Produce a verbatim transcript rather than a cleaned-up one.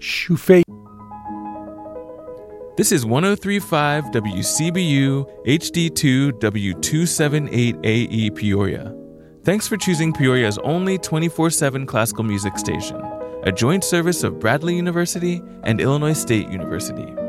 Shufei. This is ten thirty-five W C B U H D two W two seventy-eight A E Peoria. Thanks for choosing Peoria's only twenty-four seven classical music station, a joint service of Bradley University and Illinois State University.